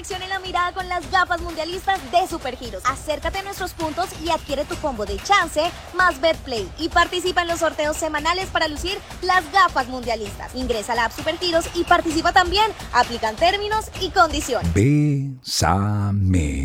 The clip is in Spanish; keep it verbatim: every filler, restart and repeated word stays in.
seleccione la mirada con las gafas mundialistas de Supergiros. Acércate a nuestros puntos y adquiere tu combo de chance más Betplay y participa en los sorteos semanales para lucir las gafas mundialistas. Ingresa a la app Supergiros y participa también. Aplican términos y condiciones. Bésame.